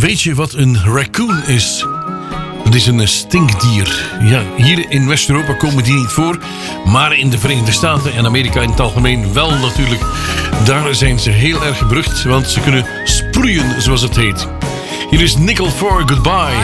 Weet je wat een raccoon is? Het is een stinkdier. Ja, hier in West-Europa komen die niet voor. Maar in de Verenigde Staten en Amerika in het algemeen wel natuurlijk. Daar zijn ze heel erg berucht, want ze kunnen sproeien, zoals het heet. Hier is Nickel for Goodbye.